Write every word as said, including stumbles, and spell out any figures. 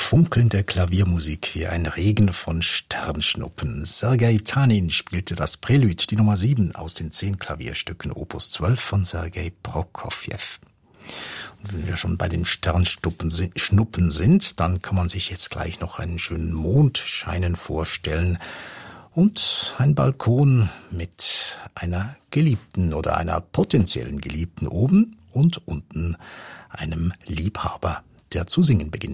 funkelnde Klaviermusik wie ein Regen von Sternschnuppen. Sergei Tanin spielte das Prälude, die Nummer sieben aus den zehn Klavierstücken Opus zwölf von Sergei Prokofjew. Und wenn wir schon bei den Sternschnuppen sind, dann kann man sich jetzt gleich noch einen schönen Mondscheinen vorstellen und ein Balkon mit einer Geliebten oder einer potenziellen Geliebten oben und unten einem Liebhaber, der zu singen beginnt.